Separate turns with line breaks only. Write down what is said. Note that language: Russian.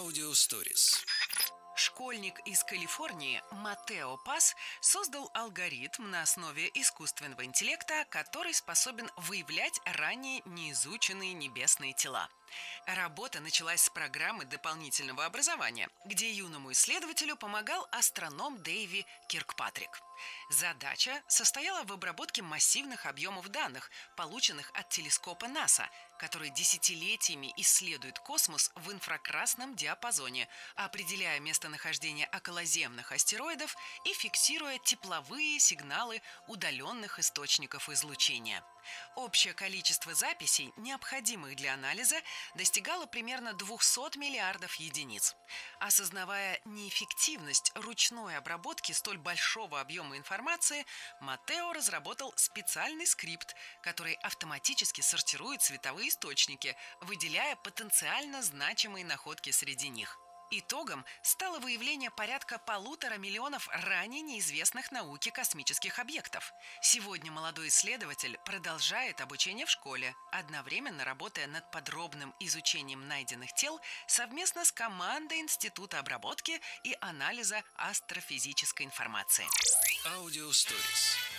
Аудиосторис.
Школьник из Калифорнии Матео Пас создал алгоритм на основе искусственного интеллекта, который способен выявлять ранее неизученные небесные тела. Работа началась с программы дополнительного образования, где юному исследователю помогал астроном Дэйви Киркпатрик. Задача состояла в обработке массивных объемов данных, полученных от телескопа НАСА, который десятилетиями исследует космос в инфракрасном диапазоне, определяя местонахождение околоземных астероидов и фиксируя тепловые сигналы удаленных источников излучения. Общее количество записей, необходимых для анализа, достигало примерно 200 миллиардов единиц. Осознавая неэффективность ручной обработки столь большого объема информации, Матео разработал специальный скрипт, который автоматически сортирует цветовые источники, выделяя потенциально значимые находки среди них. Итогом стало выявление порядка 1,5 миллиона ранее неизвестных науке космических объектов. Сегодня молодой исследователь продолжает обучение в школе, одновременно работая над подробным изучением найденных тел совместно с командой Института обработки и анализа астрофизической информации.
Аудиосторис.